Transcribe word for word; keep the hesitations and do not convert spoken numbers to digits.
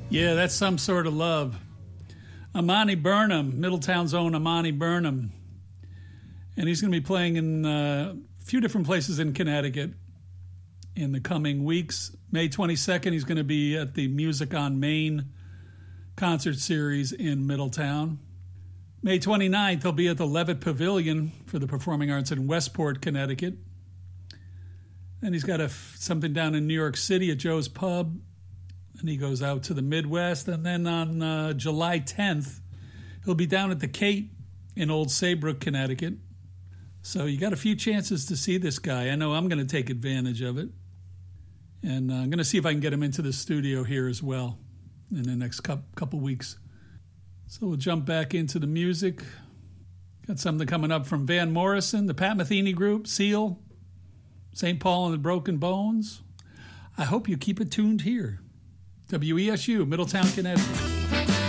Yeah, that's Some Sort of Love. Amani Burnham, Middletown's own Amani Burnham. And he's going to be playing in uh, a few different places in Connecticut in the coming weeks. May twenty-second, he's going to be at the Music on Main concert series in Middletown. May twenty-ninth, he'll be at the Levitt Pavilion for the Performing Arts in Westport, Connecticut. And he's got a, something down in New York City at Joe's Pub. And he goes out to the Midwest. And then on uh, July tenth, he'll be down at the Cape in Old Saybrook, Connecticut. So you got a few chances to see this guy. I know I'm going to take advantage of it. And uh, I'm going to see if I can get him into the studio here as well in the next couple weeks. So we'll jump back into the music. Got something coming up from Van Morrison, the Pat Metheny Group, Seal, Saint Paul and the Broken Bones. I hope you keep it tuned here. W E S U, Middletown, Connecticut.